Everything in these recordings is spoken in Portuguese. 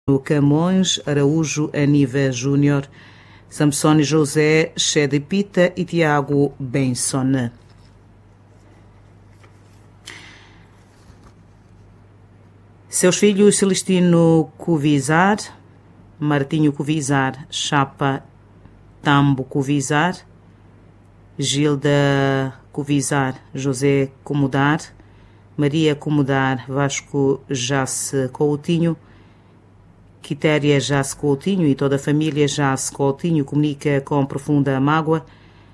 Camões Araújo Aniva Júnior, Samsoni José Chedepita e Tiago Benson. Seus filhos Celestino Cuvizar, Martinho Cuvizar, Chapa Tambo Cuvizar, Gilda Cuvizar, José Comodar, Maria Comodar, Vasco Jace Coutinho, Quitéria Jace Coutinho e toda a família Jace Coutinho comunica com profunda mágoa,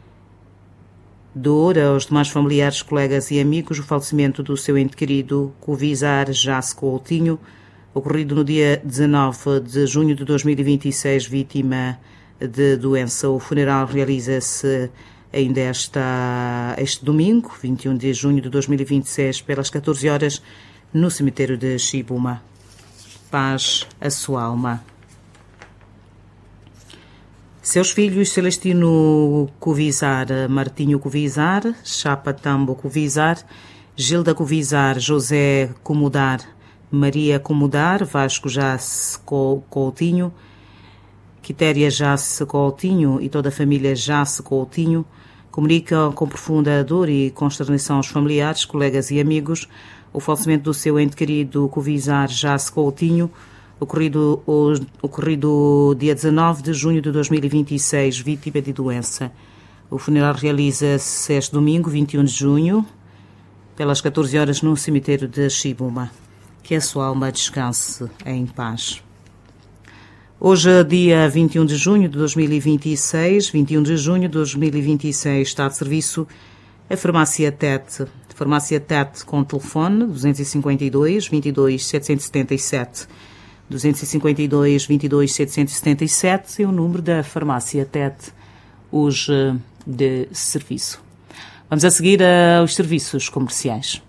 dor aos demais familiares, colegas e amigos o falecimento do seu ente querido Cuvizar Jace Coutinho, ocorrido no dia 19 de junho de 2026, vítima de doença. O funeral realiza-se ainda este domingo, 21 de junho de 2026, pelas 14 horas, no cemitério de Chibuma. Paz a sua alma. Seus filhos Celestino Cuvizar, Martinho Cuvizar, Chapa Tambo Cuvizar, Gilda Cuvizar, José Comodar, Maria Comodar, Vasco Jace Coutinho, Quitéria Jace Coutinho e toda a família Jace Coutinho comunicam com profunda dor e consternação aos familiares, colegas e amigos o falecimento do seu ente querido Cuvizar Jace Coutinho, ocorrido dia 19 de junho de 2026, vítima de doença. O funeral realiza-se este domingo, 21 de junho, pelas 14 horas, no cemitério de Chibuma. Que a sua alma descanse em paz. Hoje, dia 21 de junho de 2026, está de serviço a Farmácia Tete. Farmácia Tete com telefone 252 22 777. 252 22 777 é o número da Farmácia Tete, hoje de serviço. Vamos a seguir aos serviços comerciais.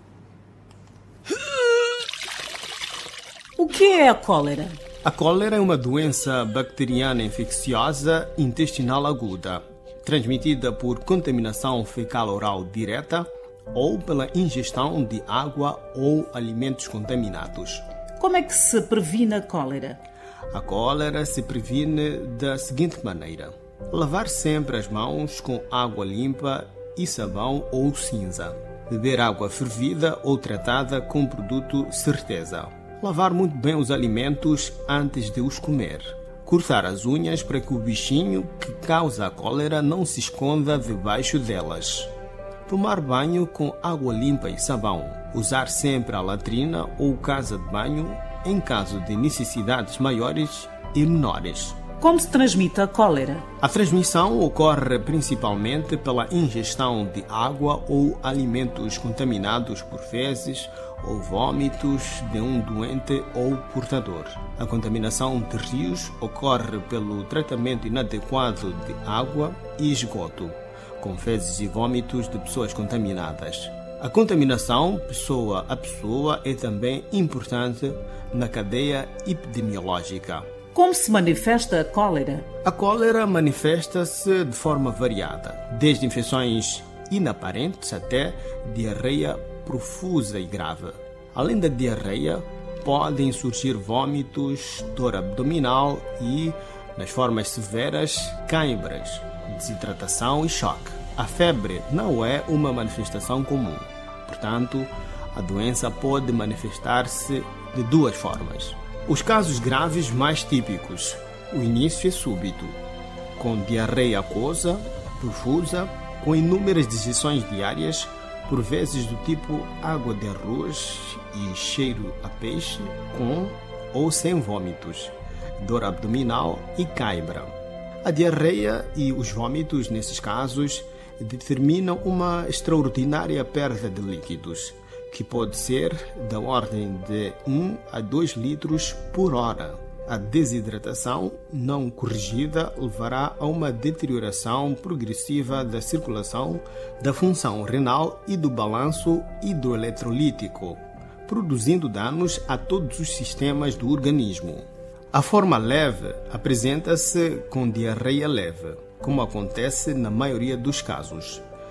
O que é a cólera? A cólera é uma doença bacteriana infecciosa intestinal aguda, transmitida por contaminação fecal-oral direta ou pela ingestão de água ou alimentos contaminados. Como é que se previne a cólera? A cólera se previne da seguinte maneira: lavar sempre as mãos com água limpa e sabão ou cinza. Beber água fervida ou tratada com produto Certeza. Lavar muito bem os alimentos antes de os comer. Cortar as unhas para que o bichinho que causa a cólera não se esconda debaixo delas. Tomar banho com água limpa e sabão. Usar sempre a latrina ou casa de banho em caso de necessidades maiores e menores. Como se transmite a cólera? A transmissão ocorre principalmente pela ingestão de água ou alimentos contaminados por fezes ou vômitos de um doente ou portador. A contaminação de rios ocorre pelo tratamento inadequado de água e esgoto, com fezes e vômitos de pessoas contaminadas. A contaminação pessoa a pessoa é também importante na cadeia epidemiológica. Como se manifesta a cólera? A cólera manifesta-se de forma variada, desde infecções inaparentes até diarreia profusa e grave. Além da diarreia, podem surgir vômitos, dor abdominal e, nas formas severas, cãibras, desidratação e choque. A febre não é uma manifestação comum. Portanto, a doença pode manifestar-se de duas formas. Os casos graves mais típicos: o início é súbito, com diarreia aquosa, profusa, com inúmeras digestões diárias, por vezes do tipo água de arroz e cheiro a peixe, com ou sem vômitos, dor abdominal e cãibra. A diarreia e os vômitos, nesses casos, determinam uma extraordinária perda de líquidos, que pode ser da ordem de 1 a 2 litros por hora. A desidratação não corrigida levará a uma deterioração progressiva da circulação, da função renal e do balanço hidroeletrolítico, produzindo danos a todos os sistemas do organismo. A forma leve apresenta-se com diarreia leve, como acontece na maioria dos casos.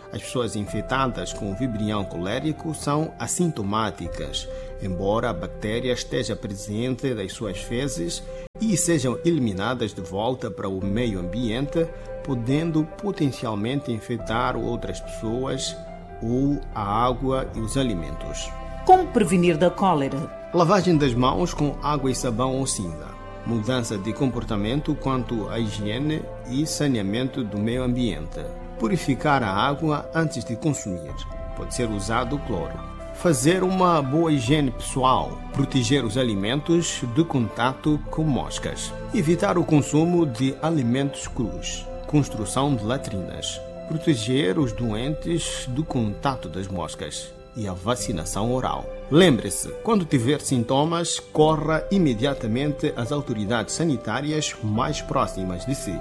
As pessoas infectadas com o vibrião colérico são assintomáticas, embora a bactéria esteja presente nas suas fezes e sejam eliminadas de volta para o meio ambiente, podendo potencialmente infectar outras pessoas ou a água e os alimentos. Como prevenir da cólera? Lavagem das mãos com água e sabão ou cinza. Mudança de comportamento quanto à higiene e saneamento do meio ambiente. Purificar a água antes de consumir. Pode ser usado cloro. Fazer uma boa higiene pessoal. Proteger os alimentos de contato com moscas. Evitar o consumo de alimentos crus. Construção de latrinas. Proteger os doentes do contato das moscas. E a vacinação oral. Lembre-se, quando tiver sintomas, corra imediatamente às autoridades sanitárias mais próximas de si.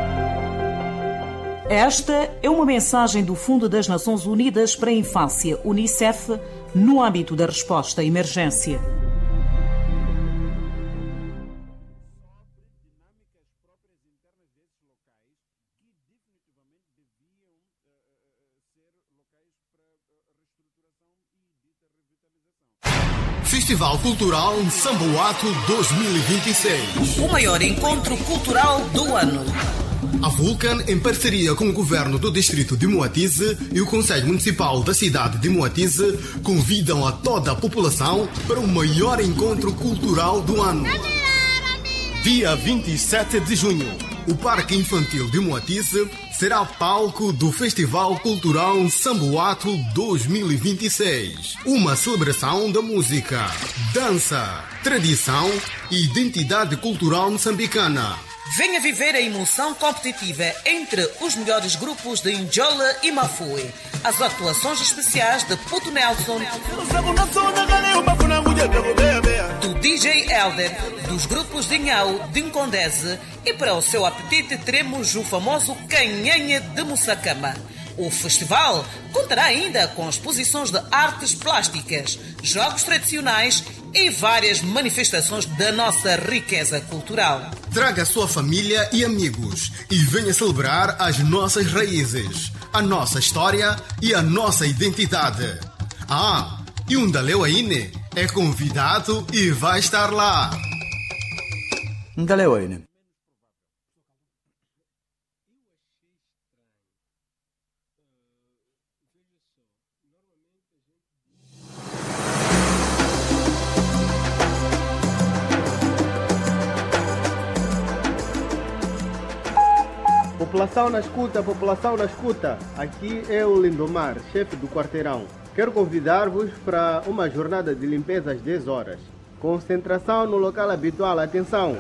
Esta é uma mensagem do Fundo das Nações Unidas para a Infância, UNICEF, no âmbito da resposta à emergência. Festival Cultural Samboato 2026. O maior encontro cultural do ano. A Vulcan, em parceria com o Governo do Distrito de Moatize e o Conselho Municipal da cidade de Moatize, convidam a toda a população para o maior encontro cultural do ano. Dia 27 de junho, o Parque Infantil de Moatize será palco do Festival Cultural Samboato 2026. Uma celebração da música, dança, tradição e identidade cultural moçambicana. Venha viver a emoção competitiva entre os melhores grupos de Njola e Mafue. As atuações especiais de Puto Nelson, do DJ Elder, dos grupos de Nhau, de Incondese, e para o seu apetite teremos o famoso Canhanha de Moçacama. O festival contará ainda com exposições de artes plásticas, jogos tradicionais e várias manifestações da nossa riqueza cultural. Traga sua família e amigos e venha celebrar as nossas raízes, a nossa história e a nossa identidade. Ah, e um Ndaleuaine é convidado e vai estar lá. Ndaleuaine. População na escuta. Aqui é o Lindomar, chefe do quarteirão. Quero convidar-vos para uma jornada de limpeza às 10 horas. Concentração no local habitual. Atenção!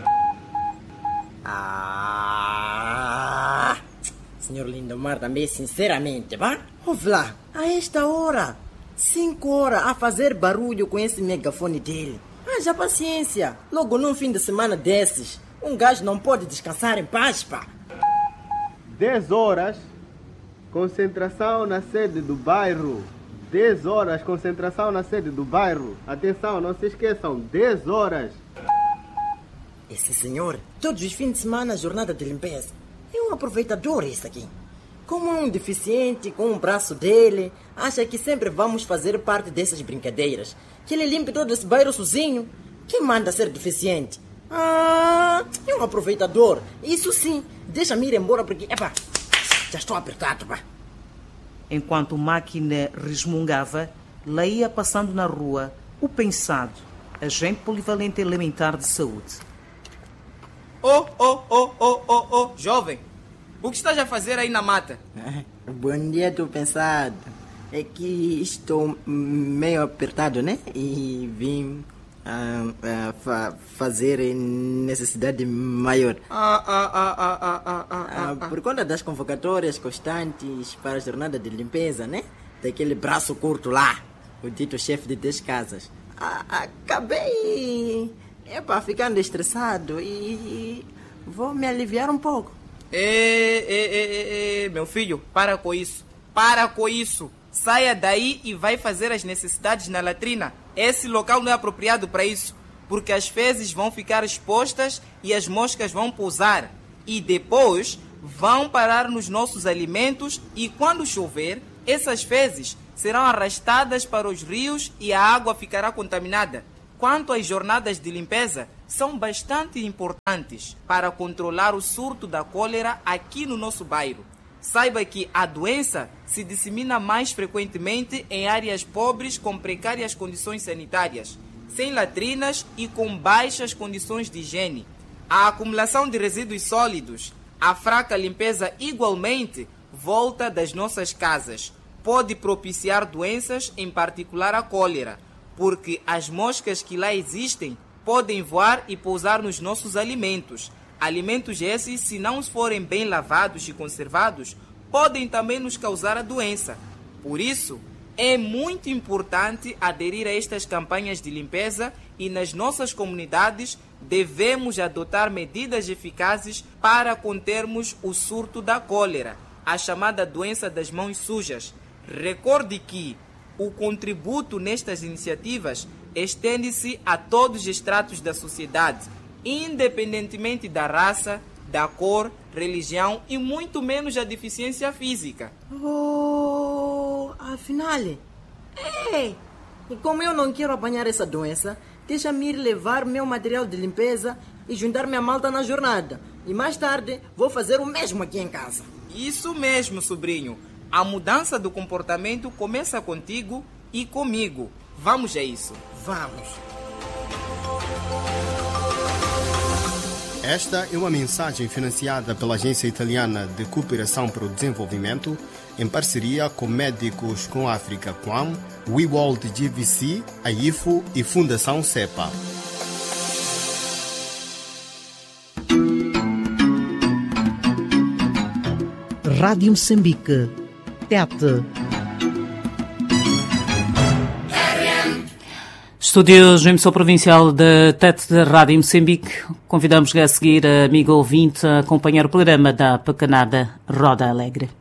Senhor Lindomar, também sinceramente, vá? Ouve lá, a esta hora, 5 horas a fazer barulho com esse megafone dele. Haja paciência. Logo num fim de semana desses, um gajo não pode descansar em paz, pá. 10 horas, concentração na sede do bairro. 10 horas, concentração na sede do bairro. Atenção, não se esqueçam, 10 horas. Esse senhor, todos os fins de semana, jornada de limpeza. É um aproveitador esse aqui. Como um deficiente com um braço dele, acha que sempre vamos fazer parte dessas brincadeiras. Que ele limpe todo esse bairro sozinho. Quem manda ser deficiente? É um aproveitador. Isso sim. Deixa-me ir embora porque, já estou apertado, pá. Enquanto Máquina resmungava, lá ia passando na rua o pensado, agente polivalente elementar de saúde. Jovem, o que estás a fazer aí na mata? Bom dia, tô pensado. É que estou meio apertado, né? E vim fazer necessidade maior. Por conta das convocatórias constantes para a jornada de limpeza, né? Daquele braço curto lá, o dito chefe de 10 casas. Acabei ficando estressado e vou me aliviar um pouco. Meu filho, para com isso. Para com isso. Saia daí e vai fazer as necessidades na latrina. Esse local não é apropriado para isso, porque as fezes vão ficar expostas e as moscas vão pousar. E depois vão parar nos nossos alimentos e quando chover, Essas fezes serão arrastadas para os rios e a água ficará contaminada. Quanto às jornadas de limpeza, são bastante importantes para controlar o surto da cólera aqui no nosso bairro. Saiba que a doença se dissemina mais frequentemente em áreas pobres com precárias condições sanitárias, sem latrinas e com baixas condições de higiene. A acumulação de resíduos sólidos, a fraca limpeza igualmente, volta das nossas casas. Pode propiciar doenças, em particular a cólera, porque as moscas que lá existem podem voar e pousar nos nossos alimentos. Alimentos esses, se não forem bem lavados e conservados, podem também nos causar a doença. Por isso, é muito importante aderir a estas campanhas de limpeza e nas nossas comunidades devemos adotar medidas eficazes para contermos o surto da cólera, a chamada doença das mãos sujas. Recorde que o contributo nestas iniciativas estende-se a todos os estratos da sociedade, independentemente da raça, da cor, religião e muito menos a deficiência física. Oh, afinal, e como eu não quero apanhar essa doença, deixa-me ir levar meu material de limpeza e juntar-me à malta na jornada. E mais tarde vou fazer o mesmo aqui em casa. Isso mesmo, sobrinho. A mudança do comportamento começa contigo e comigo. Vamos a isso. Vamos. Esta é uma mensagem financiada pela Agência Italiana de Cooperação para o Desenvolvimento, em parceria com Médicos com África QAM, WeWorld GVC, a IFO e Fundação CEPA. Rádio Moçambique. Tete. Estúdios na emissão provincial da Tete da Rádio Moçambique. Convidamos a seguir a amigo ouvinte a acompanhar o programa da pequenada Roda Alegre.